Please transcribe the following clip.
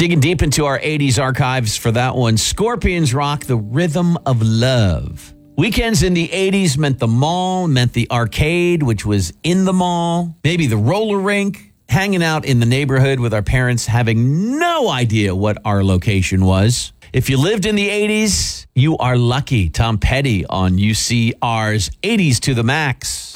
Digging deep into our 80s archives for that one, Scorpions rock The Rhythm of Love. Weekends in the 80s meant the mall, meant the arcade, which was in the mall, maybe the roller rink, hanging out in the neighborhood with our parents, having no idea what our location was. If you lived in the 80s, you are lucky. Tom Petty on UCR's 80s to the Max.